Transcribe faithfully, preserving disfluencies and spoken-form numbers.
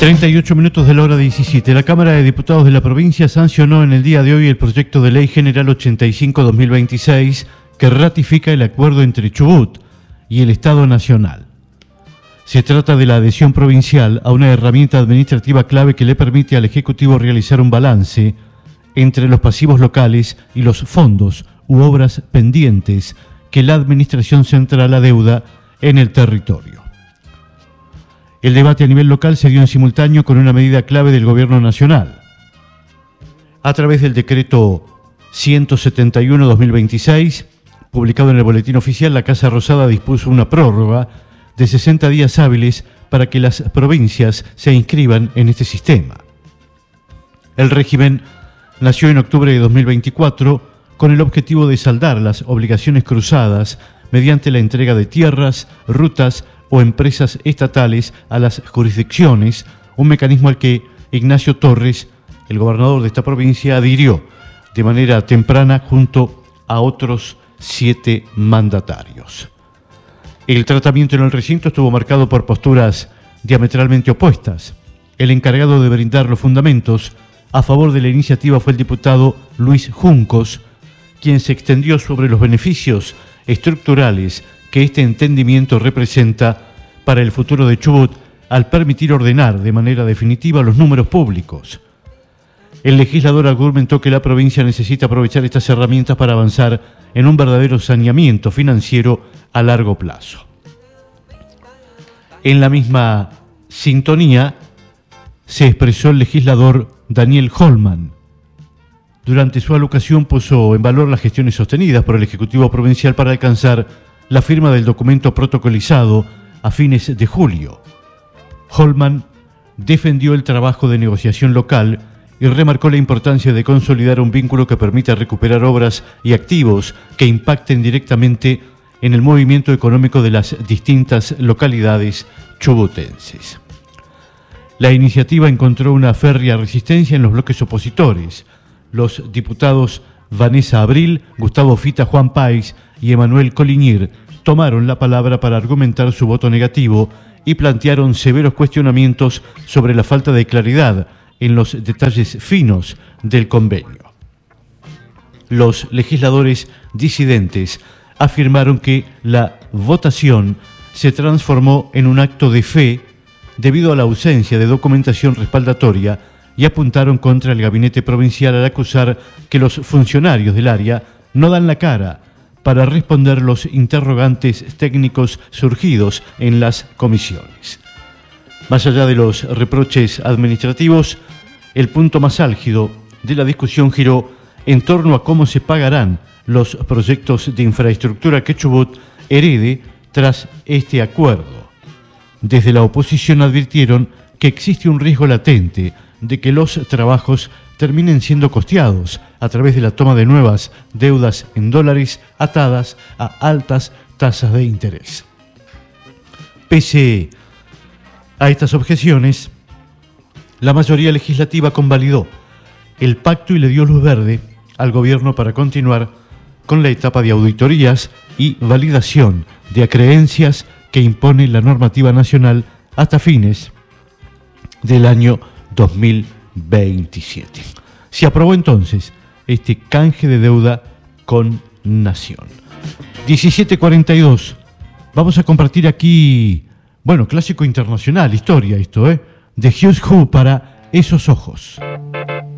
treinta y ocho minutos de la hora diecisiete. La Cámara de Diputados de la provincia sancionó en el día de hoy el proyecto de Ley General ochenta y cinco barra dos mil veintiséis que ratifica el acuerdo entre Chubut y el Estado Nacional. Se trata de la adhesión provincial a una herramienta administrativa clave que le permite al Ejecutivo realizar un balance entre los pasivos locales y los fondos u obras pendientes que la Administración Central adeuda en el territorio. El debate a nivel local se dio en simultáneo con una medida clave del Gobierno Nacional. A través del decreto ciento setenta y uno barra dos mil veintiséis, publicado en el Boletín Oficial, la Casa Rosada dispuso una prórroga de sesenta días hábiles para que las provincias se inscriban en este sistema. El régimen nació en octubre de dos mil veinticuatro con el objetivo de saldar las obligaciones cruzadas mediante la entrega de tierras, rutas o empresas estatales a las jurisdicciones, un mecanismo al que Ignacio Torres, el gobernador de esta provincia, adhirió de manera temprana junto a otros siete mandatarios. El tratamiento en el recinto estuvo marcado por posturas diametralmente opuestas. El encargado de brindar los fundamentos a favor de la iniciativa fue el diputado Luis Juncos, quien se extendió sobre los beneficios estructurales que este entendimiento representa para el futuro de Chubut al permitir ordenar de manera definitiva los números públicos. El legislador argumentó que la provincia necesita aprovechar estas herramientas para avanzar en un verdadero saneamiento financiero a largo plazo. En la misma sintonía se expresó el legislador Daniel Holman. Durante su alocución puso en valor las gestiones sostenidas por el Ejecutivo Provincial para alcanzar la firma del documento protocolizado a fines de julio. Holman defendió el trabajo de negociación local y remarcó la importancia de consolidar un vínculo que permita recuperar obras y activos que impacten directamente en el movimiento económico de las distintas localidades chubutenses. La iniciativa encontró una férrea resistencia en los bloques opositores. Los diputados Vanessa Abril, Gustavo Fita, Juan Páez y Emanuel Coliñir tomaron la palabra para argumentar su voto negativo y plantearon severos cuestionamientos sobre la falta de claridad en los detalles finos del convenio. Los legisladores disidentes afirmaron que la votación se transformó en un acto de fe debido a la ausencia de documentación respaldatoria y apuntaron contra el gabinete provincial al acusar que los funcionarios del área no dan la cara para responder los interrogantes técnicos surgidos en las comisiones. Más allá de los reproches administrativos, el punto más álgido de la discusión giró en torno a cómo se pagarán los proyectos de infraestructura que Chubut herede tras este acuerdo. Desde la oposición advirtieron que existe un riesgo latente de que los trabajos terminen siendo costeados a través de la toma de nuevas deudas en dólares atadas a altas tasas de interés. Pese a estas objeciones, la mayoría legislativa convalidó el pacto y le dio luz verde al gobierno para continuar con la etapa de auditorías y validación de acreencias que impone la normativa nacional hasta fines del año dos mil veintisiete. Se aprobó entonces este canje de deuda con Nación. diecisiete cuarenta y dos. Vamos a compartir aquí, bueno, clásico internacional, historia esto, ¿eh? De Hughes Who para Esos Ojos.